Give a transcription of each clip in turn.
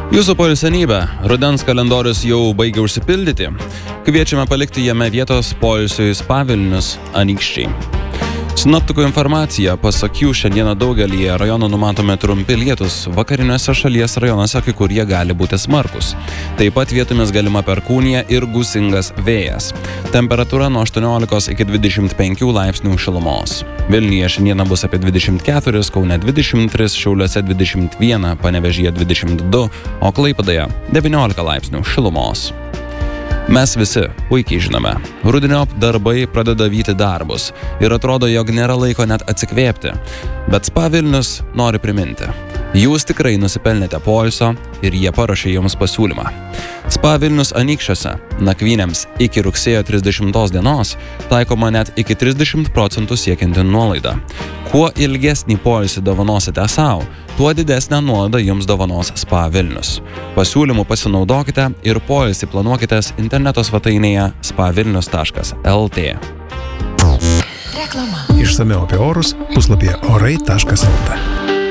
Jūsų poilsienybė, rudens kalendorius jau baigia užsipildyti. Kviečiame palikti jame vietos poilsiui Spa Vilnius Anykščiai. Sinoptikų informacija, pasak jų, šiandieną daugelį rajonų numatomi trumpi lietūs, vakariniuose šalies rajonuose kai kurie gali būti smarkus. Taip pat vietomis galima perkūnija ir gūsingas vėjas. Temperatūra nuo 18 iki 25 laipsnių šilumos. Vilniuje šiandieną bus apie 24, Kaune 23, Šiauliuose 21, Panevėžyje 22, o Klaipėdoje 19 laipsnių šilumos. Mes visi puikiai žinome, rudeniop darbai pradeda vyti darbus ir atrodo, jog nėra laiko net atsikvėpti. Bet Spa Vilnius nori priminti, jūs tikrai nusipelnėte poilsio ir jie paruošė jums pasiūlymą. Spa Vilnius Anykščiuose nakvynėms iki rugsėjo 30 dienos taikoma net iki 30% siekianti nuolaida. Kuo ilgesnį poilsį dovanosite savo, tuo didesnę nuolaidą jums dovanos Spa Vilnius. Pasiūlymų pasinaudokite ir poilsį planuokitės interneto svetainėje spavilnius.lt. Reklama. Išsamiau apie orus puslapyje orai.lt.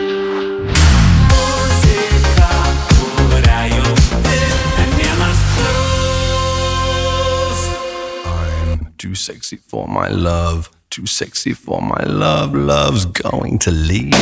Too sexy for my love, too sexy for my love, love's going to leave.